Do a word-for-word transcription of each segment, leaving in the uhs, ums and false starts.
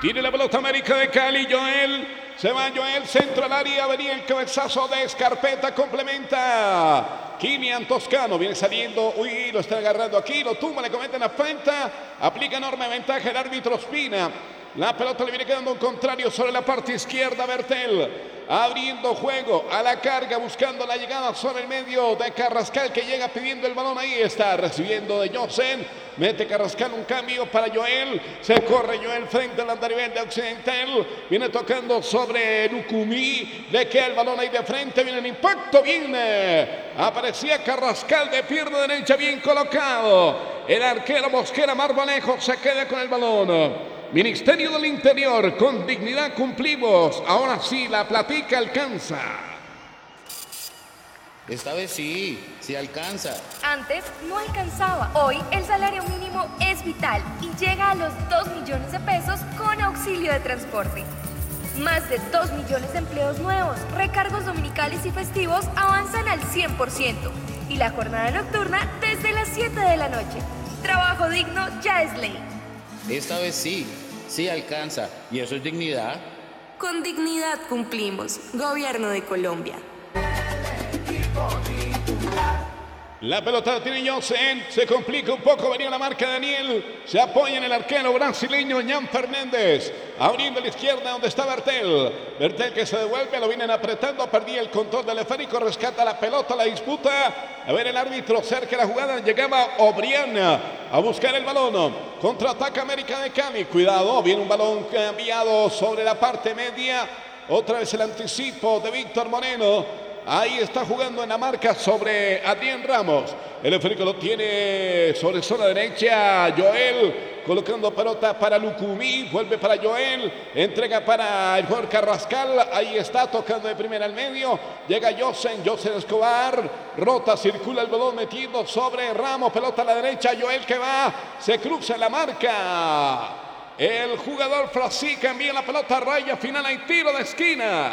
Tiene la pelota América de Cali, Joel. Se va Joel, centro al área, venía el cabezazo de Escarpeta, complementa. Kimian Toscano viene saliendo, uy, lo está agarrando aquí, lo tumba, le cometen la falta, aplica enorme ventaja el árbitro Ospina. La pelota le viene quedando un contrario sobre la parte izquierda, Bertel. Abriendo juego a la carga, buscando la llegada sobre el medio de Carrascal, que llega pidiendo el balón. Ahí está recibiendo de Johnson. Mete Carrascal un cambio para Joel. Se corre Joel frente al andarivel de Occidental. Viene tocando sobre Lucumí. Le queda el balón ahí de frente. Viene el impacto. Viene. Aparecía Carrascal de pierna derecha, bien colocado. El arquero Mosquera Marmolejo se queda con el balón. Ministerio del Interior, con dignidad cumplimos. Ahora sí, la platica alcanza. Esta vez sí, sí alcanza. Antes no alcanzaba. Hoy el salario mínimo es vital y llega a los dos millones de pesos con auxilio de transporte. Más de dos millones de empleos nuevos, recargos dominicales y festivos avanzan al cien por ciento. Y la jornada nocturna desde las siete de la noche. Trabajo digno ya es ley. Esta vez sí, sí alcanza. ¿Y eso es dignidad? Con dignidad cumplimos. Gobierno de Colombia. La pelota la tiene Josen, se complica un poco, venía la marca de Daniel, se apoya en el arquero brasileño Jan Fernández, abriendo a la izquierda donde está Bertel, Bertel que se devuelve, lo vienen apretando, perdía el control del esférico, rescata la pelota, la disputa, a ver el árbitro cerca de la jugada, llegaba Obriana a buscar el balón, contraataca América de Cali, cuidado, viene un balón cambiado sobre la parte media, otra vez el anticipo de Víctor Moreno. Ahí está jugando en la marca sobre Adrián Ramos. El esférico lo tiene sobre zona derecha. Joel colocando pelota para Lucumí. Vuelve para Joel. Entrega para el jugador Carrascal. Ahí está tocando de primera al medio. Llega Josen. Josen Escobar. Rota, circula el balón metido sobre Ramos. Pelota a la derecha. Joel que va. Se cruza en la marca. El jugador Frasica envía la pelota a raya final. Hay tiro de esquina.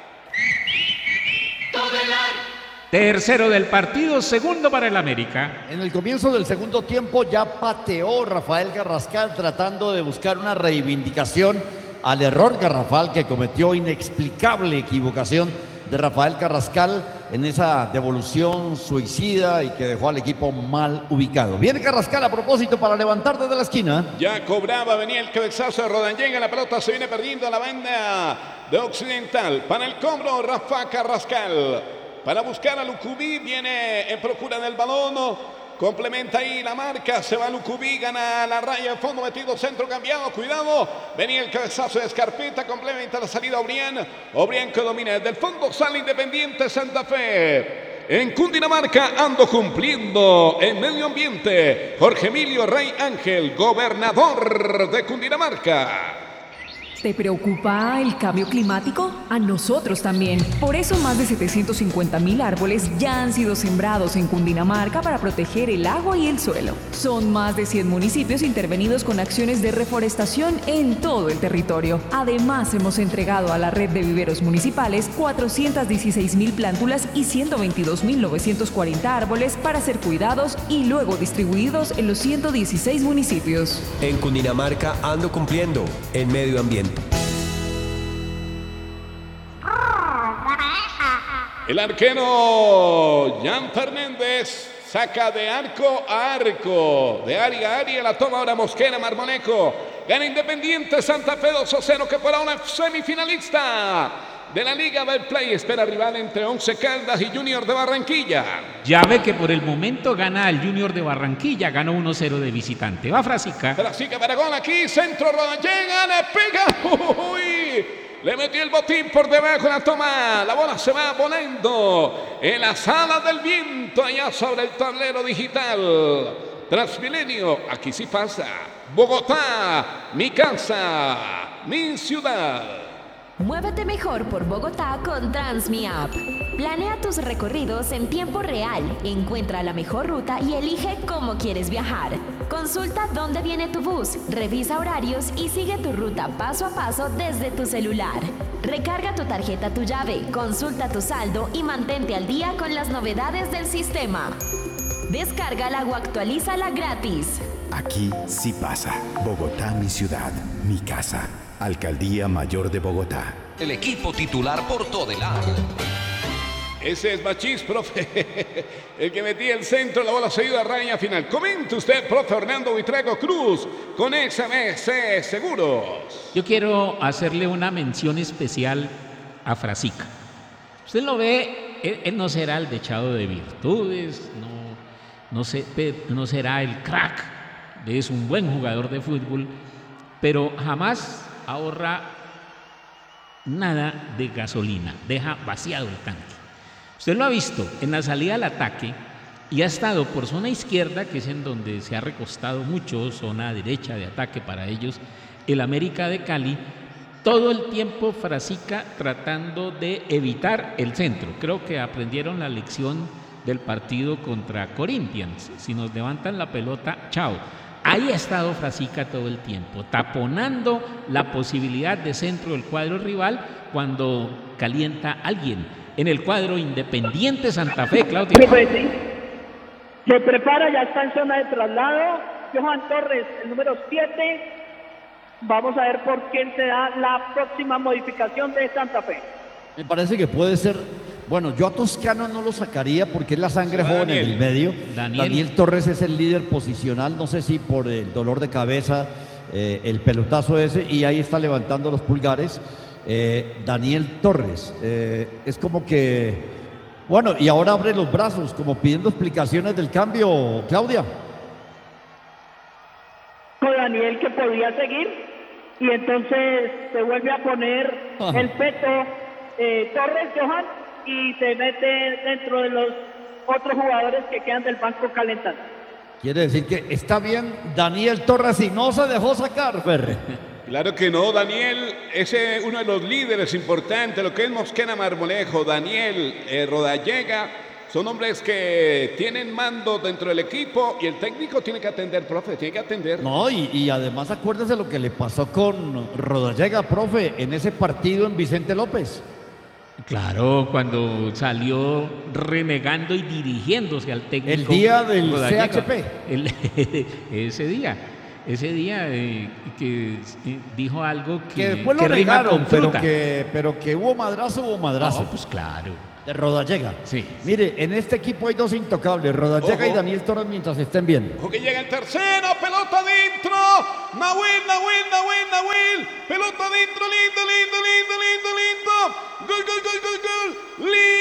Tercero del partido, segundo para el América. En el comienzo del segundo tiempo ya pateó Rafael Carrascal tratando de buscar una reivindicación al error garrafal que cometió, inexplicable equivocación de Rafael Carrascal en esa devolución suicida y que dejó al equipo mal ubicado. Viene Carrascal a propósito para levantar desde la esquina. Ya cobraba, venía el cabezazo de Rodán, llega la pelota, se viene perdiendo la banda de Occidental. Para el cobro, Rafa Carrascal. Para buscar a Lucumí, viene en procura del balón. Complementa ahí la marca, se va Lucumí, gana la raya de fondo, metido centro cambiado, cuidado. Venía el cabezazo de Escarpeta, complementa la salida Obrián. Obrián que domina desde el fondo, sale Independiente Santa Fe. En Cundinamarca ando cumpliendo en medio ambiente. Jorge Emilio Rey Ángel, gobernador de Cundinamarca. ¿Te preocupa el cambio climático? A nosotros también. Por eso más de setecientos cincuenta mil árboles ya han sido sembrados en Cundinamarca para proteger el agua y el suelo. Son más de cien municipios intervenidos con acciones de reforestación en todo el territorio. Además, hemos entregado a la red de viveros municipales cuatrocientas dieciséis mil plántulas y ciento veintidós mil novecientos cuarenta árboles para ser cuidados y luego distribuidos en los ciento dieciséis municipios. En Cundinamarca ando cumpliendo en medio ambiente. El arquero Jan Fernández saca de arco a arco, de área a área, la toma ahora Mosquera Marmolejo. Gana Independiente Santa Fe dos a cero, que para una semifinalista de la Liga Betplay. Espera rival entre Once Caldas y Junior de Barranquilla. Ya ve que por el momento gana el Junior de Barranquilla, ganó uno cero de visitante. Va Frasica. Frasica para gol aquí, centro, Roda, llega, le pega. Uy, le metió el botín por debajo, la toma. La bola se va volando en la sala del viento, allá sobre el tablero digital. Transmilenio, aquí sí pasa. Bogotá, mi casa, mi ciudad. Muévete mejor por Bogotá con TransMiApp. Planea tus recorridos en tiempo real, encuentra la mejor ruta y elige cómo quieres viajar. Consulta dónde viene tu bus, revisa horarios y sigue tu ruta paso a paso desde tu celular. Recarga tu tarjeta Tu Llave, consulta tu saldo y mantente al día con las novedades del sistema. Descárgala o actualízala gratis. Aquí sí pasa. Bogotá, mi ciudad, mi casa. Alcaldía Mayor de Bogotá. El equipo titular por Todelar. Ese es Machís, profe. El que metía el centro, la bola se iba a raya final. Comente usted, profe Hernando Buitrago Cruz, con X M C Seguros. Yo quiero hacerle una mención especial a Frasica. Usted lo ve, él, él no será el dechado de virtudes, no, no, se, no será el crack, es un buen jugador de fútbol, pero jamás ahorra nada de gasolina, deja vaciado el tanque. Usted lo ha visto en la salida al ataque y ha estado por zona izquierda, que es en donde se ha recostado mucho, zona derecha de ataque para ellos, el América de Cali, todo el tiempo Frasica tratando de evitar el centro. Creo que aprendieron la lección del partido contra Corinthians. Si nos levantan la pelota, chao. Ahí ha estado Frasica todo el tiempo, taponando la posibilidad de centro del cuadro rival cuando calienta alguien. En el cuadro Independiente Santa Fe, Claudia. Profe, sí. Se prepara, ya está en zona de traslado. Johan Torres, el número siete. Vamos a ver por quién se da la próxima modificación de Santa Fe. Me parece que puede ser. Bueno, yo a Toscano no lo sacaría porque es la sangre joven en el medio. Daniel. Daniel Torres es el líder posicional, no sé si por el dolor de cabeza, eh, el pelotazo ese, y ahí está levantando los pulgares. Eh, Daniel Torres, eh, es como que, bueno, y ahora abre los brazos, como pidiendo explicaciones del cambio, Claudia. Con Daniel que podía seguir, y entonces se vuelve a poner Ajá. el peto eh, Torres, Johan, y se mete dentro de los otros jugadores que quedan del banco calentando. Quiere decir que está bien Daniel Torres y no se dejó sacar, Ferre. Claro que no, Daniel es eh, uno de los líderes importantes, lo que es Mosquera Marmolejo, Daniel eh, Rodallega, son hombres que tienen mando dentro del equipo y el técnico tiene que atender, profe, tiene que atender. No, y, y además acuérdese lo que le pasó con Rodallega, profe, en ese partido en Vicente López. Claro, cuando salió renegando y dirigiéndose al técnico. El día del Rodallega, C H P. El, ese día. Ese día eh, que eh, dijo algo que, que después lo que rima regaron, con pero fruta. que, pero que hubo madrazo, hubo madrazo. No, pues claro. De Rodallega. Sí. Mire, en este equipo hay dos intocables, Rodallega Ojo. y Daniel Torres, mientras estén bien. Ojo que llega el tercero, pelota adentro, Nahuel, Nahuel, Nahuel, Nahuel, pelota adentro, lindo, lindo, lindo, lindo, lindo, gol, gol, gol, gol, gol, lindo.